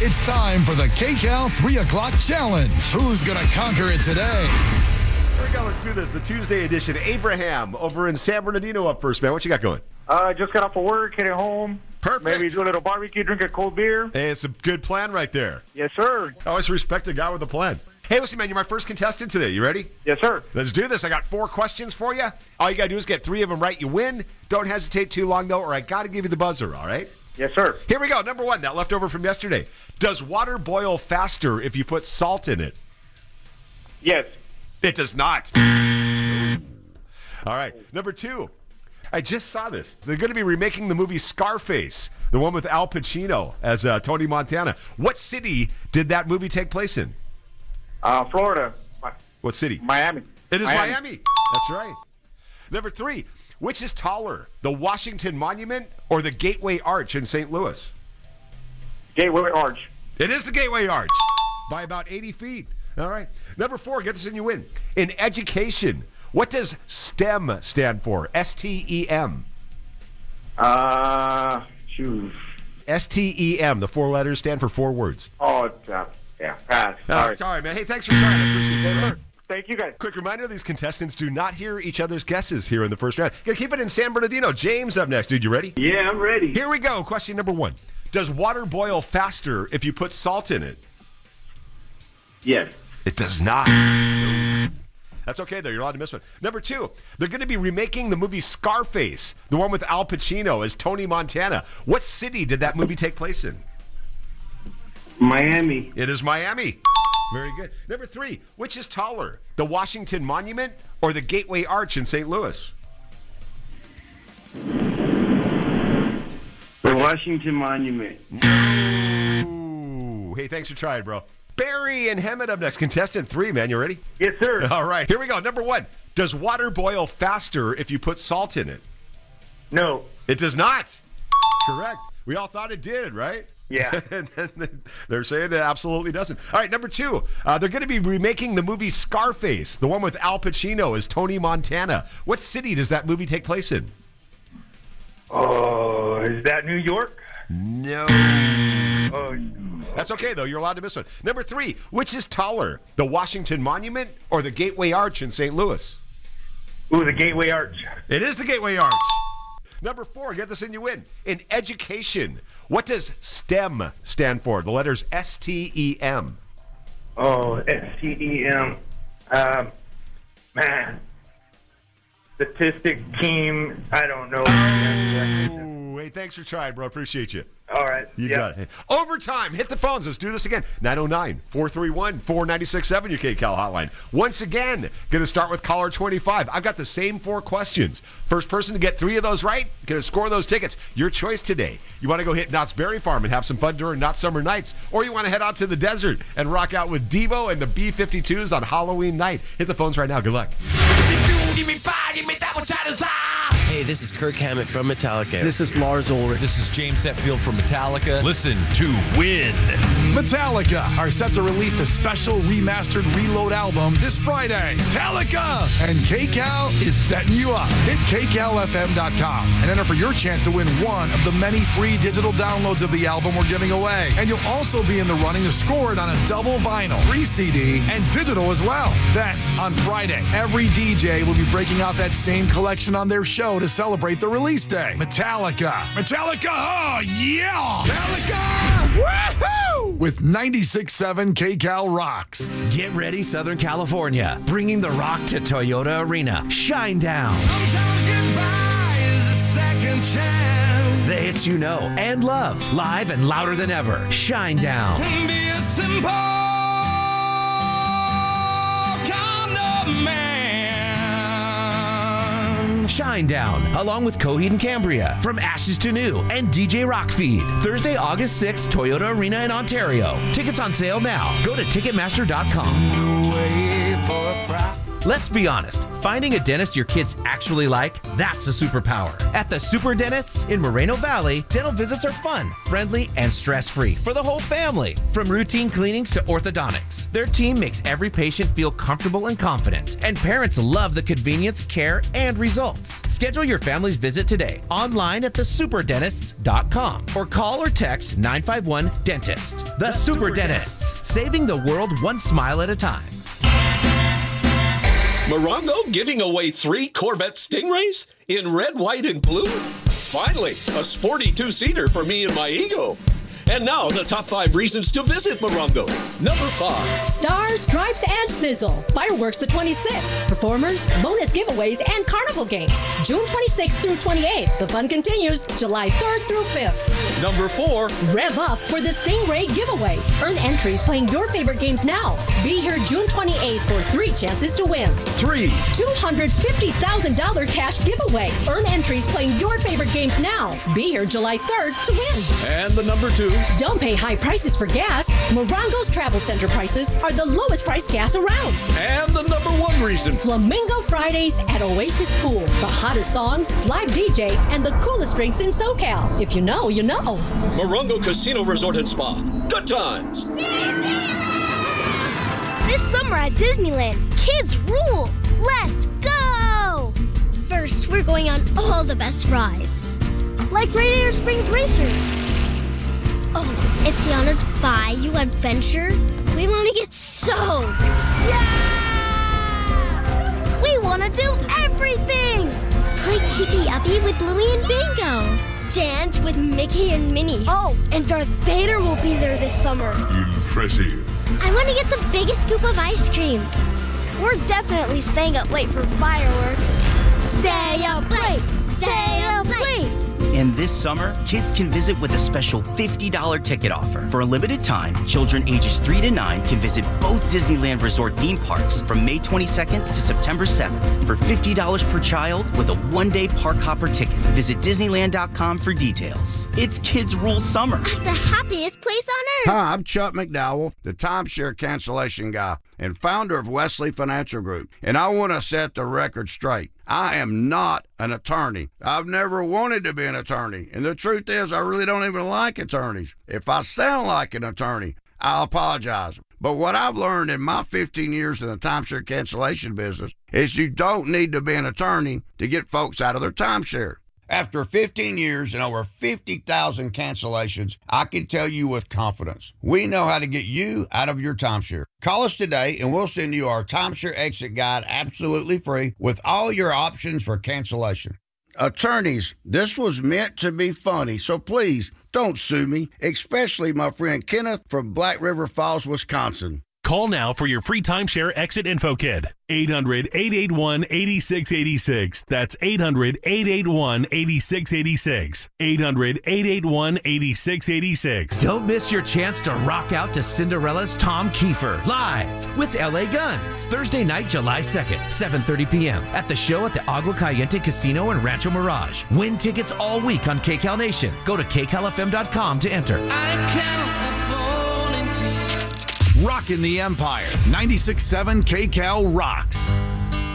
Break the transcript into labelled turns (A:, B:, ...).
A: It's time for the KCAL 3 o'clock challenge. Who's going to conquer it today?
B: Here we go. Let's do this. The Tuesday edition. Abraham over in San Bernardino up first, man. What you got going?
C: Just got off of work, heading home.
B: Perfect.
C: Maybe do a little barbecue, drink a cold beer.
B: Hey, it's a good plan right there.
C: Yes, sir.
B: I always respect a guy with a plan. Hey, listen, man, you're my first contestant today. You ready?
C: Yes, sir.
B: Let's do this. I got 4 questions for you. All you got to do is get 3 of them right. You win. Don't hesitate too long, though, or I got to give you the buzzer, all right?
C: Yes, sir.
B: Here we go. Number 1, that leftover from yesterday. Does water boil faster if you put salt in it?
C: Yes.
B: It does not. All right. Number 2. I just saw this. They're going to be remaking the movie Scarface, the one with Al Pacino as Tony Montana. What city did that movie take place in?
C: Florida.
B: What city?
C: Miami.
B: It is Miami. That's right. Number 3. Which is taller, the Washington Monument or the Gateway Arch in St. Louis?
C: Gateway Arch.
B: It is the Gateway Arch by about 80 feet. All right. Number 4, get this and you win. In education, what does STEM stand for? S-T-E-M.
C: Shoot.
B: S-T-E-M. The 4 letters stand for 4 words.
C: Oh, yeah. Pass.
B: Sorry, man. Hey, thanks for trying. I appreciate it.
C: Thank you, guys.
B: Quick reminder, these contestants do not hear each other's guesses here in the first round. Gotta keep it in San Bernardino. James up next. Dude, you ready?
C: Yeah, I'm ready.
B: Here we go. Question number 1. Does water boil faster if you put salt in it?
C: Yes.
B: It does not. That's okay, though. You're allowed to miss one. Number 2, they're going to be remaking the movie Scarface, the one with Al Pacino as Tony Montana. What city did that movie take place in?
C: Miami.
B: It is Miami. Very good. Number 3, which is taller, the Washington Monument or the Gateway Arch in St. Louis?
C: The Washington Monument.
B: Ooh. Hey, thanks for trying, bro. Barry and Hemet up next. Contestant 3, man. You ready?
C: Yes, sir.
B: All right. Here we go. Number 1. Does water boil faster if you put salt in it?
C: No.
B: It does not. Correct. We all thought it did, right?
C: Yeah.
B: And then they're saying it absolutely doesn't. All right, number 2. They're going to be remaking the movie Scarface, the one with Al Pacino as Tony Montana. What city does that movie take place in?
C: Oh, is that New York?
B: No.
C: Oh,
B: That's okay, though. You're allowed to miss one. Number 3, which is taller, the Washington Monument or the Gateway Arch in St. Louis?
C: ooh, the Gateway Arch.
B: It is the Gateway Arch. Number 4, get this and you win. In education, what does STEM stand for? The letters S-T-E-M.
C: Oh, S-T-E-M. Man. Statistic team, I don't know.
B: Ooh, hey, thanks for trying, bro. Appreciate you.
C: All right.
B: You got it. Overtime. Hit the phones. Let's do this again. 909-431-4967, your KCAL hotline. Once again, going to start with caller 25. I've got the same 4 questions. First person to get 3 of those right, going to score those tickets. Your choice today. You want to go hit Knott's Berry Farm and have some fun during Knott's Summer Nights, or you want to head out to the desert and rock out with Devo and the B-52s on Halloween night. Hit the phones right now. Good luck.
D: Hey, this is Kirk Hammett from Metallica.
E: This is Lars Ulrich.
F: This is James Hetfield from Metallica. Listen to Win.
A: Metallica are set to release the special remastered Reload album this Friday. Metallica! And KCAL is setting you up. Hit KCALFM.com and enter for your chance to win one of the many free digital downloads of the album we're giving away. And you'll also be in the running to score it on a double vinyl, free CD, and digital as well. Then, on Friday, every DJ will be breaking out that same collection on their show to celebrate the release day. Metallica! Metallica! Oh, yeah! Metallica! Woohoo! With 96.7 KCAL Rocks.
E: Get ready, Southern California. Bringing the rock to Toyota Arena. Shine Down.
G: Sometimes goodbye is a second chance.
E: The hits you know and love. Live and louder than ever. Shine Down.
G: Be a simple kind of man.
E: Shine Down, along with Coheed and Cambria, From Ashes to New, and DJ Rockfeed. Thursday, August 6th, Toyota Arena in Ontario. Tickets on sale now. Go to Ticketmaster.com. Let's be honest, finding a dentist your kids actually like, that's a superpower. At the Super Dentists in Moreno Valley, dental visits are fun, friendly, and stress-free for the whole family. From routine cleanings to orthodontics, their team makes every patient feel comfortable and confident, and parents love the convenience, care, and results. Schedule your family's visit today online at thesuperdentists.com or call or text 951-DENTIST. The Super Dentists, saving the world one smile at a time.
H: Morongo giving away 3 Corvette Stingrays in red, white, and blue? Finally, a sporty 2-seater for me and my ego. And now, the top 5 reasons to visit Morongo. Number 5.
I: Stars, Stripes, and Sizzle. Fireworks the 26th. Performers, bonus giveaways, and carnival games. June 26th through 28th. The fun continues July 3rd through 5th.
H: Number 4.
I: Rev up for the Stingray giveaway. Earn entries playing your favorite games now. Be here June 28th for 3 chances to win.
A: 3.
I: $250,000 cash giveaway. Earn entries playing your favorite games now. Be here July 3rd to win.
H: And the number 2.
I: Don't pay high prices for gas. Morongo's Travel Center prices are the lowest price gas around.
H: And the number 1 reason.
I: Flamingo Fridays at Oasis Pool. The hottest songs, live DJ, and the coolest drinks in SoCal. If you know, you know.
H: Morongo Casino Resort and Spa. Good times.
J: This summer at Disneyland, kids rule. Let's go! First, we're going on all the best rides. Like Radiator Springs Racers. Oh, it's Yana's Bayou Adventure. We want to get soaked. Yeah! We want to do everything. Play Keepy Uppy with Bluey and Bingo. Dance with Mickey and Minnie. Oh, and Darth Vader will be there this summer.
K: Impressive.
J: I want to get the biggest scoop of ice cream. We're definitely staying up late for fireworks. Stay up late! Stay up late!
L: And this summer, kids can visit with a special $50 ticket offer. For a limited time, children ages 3 to 9 can visit both Disneyland Resort theme parks from May 22nd to September 7th for $50 per child with a one-day park hopper ticket. Visit Disneyland.com for details. It's Kids Rule Summer.
J: At the happiest place on earth.
M: Hi, I'm Chuck McDowell, the timeshare cancellation guy and founder of Wesley Financial Group. And I want to set the record straight. I am not an attorney. I've never wanted to be an attorney. And the truth is, I really don't even like attorneys. If I sound like an attorney, I'll apologize. But what I've learned in my 15 years in the timeshare cancellation business is you don't need to be an attorney to get folks out of their timeshare. After 15 years and over 50,000 cancellations, I can tell you with confidence, we know how to get you out of your timeshare. Call us today and we'll send you our timeshare exit guide absolutely free with all your options for cancellation. Attorneys, this was meant to be funny, so please don't sue me, especially my friend Kenneth from Black River Falls, Wisconsin.
N: Call now for your free timeshare exit info kit. 800-881-8686. That's 800-881-8686. 800-881-8686.
E: Don't miss your chance to rock out to Cinderella's Tom Kiefer live with LA Guns. Thursday night, July 2nd, 7:30 p.m. at the show at the Agua Caliente Casino in Rancho Mirage. Win tickets all week on KCAL Nation. Go to KCALFM.com to enter.
A: Rockin' the Empire. 96.7 KCAL rocks.